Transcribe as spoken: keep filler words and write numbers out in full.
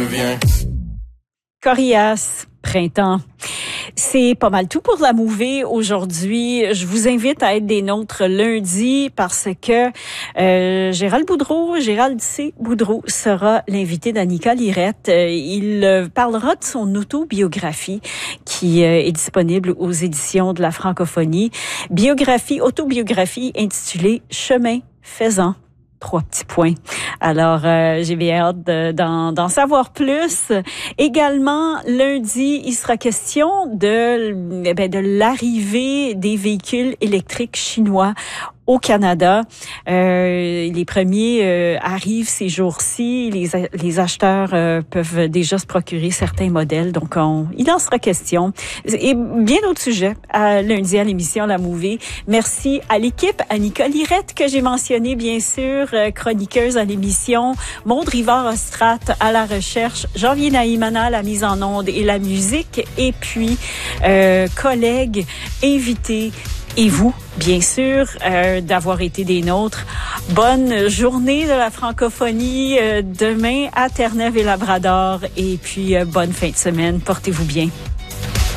revient. Corias, printemps. C'est pas mal tout pour la mouvée aujourd'hui. Je vous invite à être des nôtres lundi parce que euh, Gérald Boudreau, Gérald C. Boudreau sera l'invité d'Annika Lirette. Euh, il euh, parlera de son autobiographie qui euh, est disponible aux éditions de la francophonie. Biographie, autobiographie intitulée Chemin faisant. Trois petits points. Alors, euh, j'ai bien hâte de, d'en, d'en savoir plus. Également, lundi, il sera question de, eh bien, de l'arrivée des véhicules électriques chinois au Canada. Euh, les premiers euh, arrivent ces jours-ci. Les, les acheteurs euh, peuvent déjà se procurer certains modèles. Donc, on, il en sera question. Et bien d'autres sujets à lundi à l'émission La Mouvée. Merci à l'équipe, à Annika Lirette que j'ai mentionné, bien sûr, euh, chroniqueuse à l'émission, Maud Rivard-Ostrat à la recherche, Janvier Naïmana à la mise en onde et la musique, et puis euh, collègues, invités, et vous, bien sûr, euh, d'avoir été des nôtres. Bonne journée de la francophonie euh, demain à Terre-Neuve et Labrador. Et puis, euh, bonne fin de semaine. Portez-vous bien.